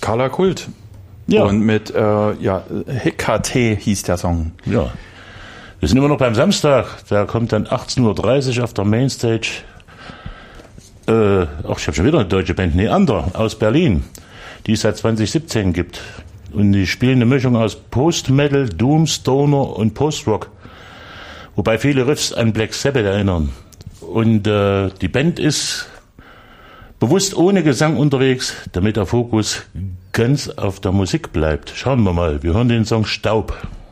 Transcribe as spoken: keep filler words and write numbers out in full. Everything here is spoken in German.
Carla Kult. Ja. Und mit, äh, ja, Hekate hieß der Song. Ja. Wir sind immer noch beim Samstag. Da kommt dann achtzehn Uhr dreißig auf der Mainstage. Äh, ach, ich habe schon wieder eine deutsche Band. Neander aus Berlin, die es seit zwanzig siebzehn gibt. Und die spielen eine Mischung aus Post-Metal, Doom, Stoner und Post-Rock. Wobei viele Riffs an Black Sabbath erinnern. Und äh, die Band ist bewusst ohne Gesang unterwegs, damit der Fokus ganz auf der Musik bleibt. Schauen wir mal, wir hören den Song Staub.